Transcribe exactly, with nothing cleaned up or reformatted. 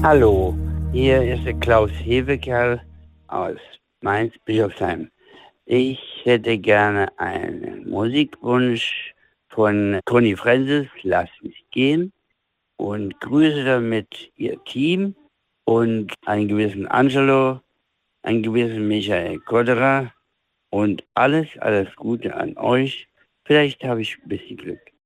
Hallo, hier ist der Klaus Hebekerl aus Mainz-Bischofsheim. Ich hätte gerne einen Musikwunsch von Conny Francis, Lass mich gehen, und grüße damit ihr Team und einen gewissen Angelo, einen gewissen Michael Kodderer und alles, alles Gute an euch. Vielleicht habe ich ein bisschen Glück.